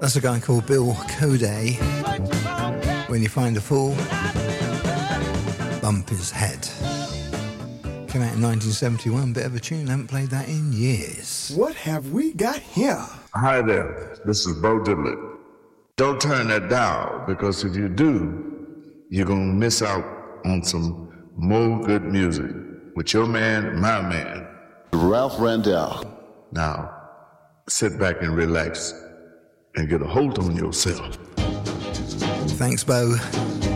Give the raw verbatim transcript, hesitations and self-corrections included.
That's a guy called Bill Coday. When you find a fool, bump his head. Came out in nineteen seventy-one, bit of a tune, haven't played that in years. What have we got here? Hi there, this is Bo Diddley. Don't turn that dial, because if you do, you're going to miss out on some more good music with your man, my man, Ralph Randall. Now, sit back and relax and get a hold on yourself. Thanks, Bo.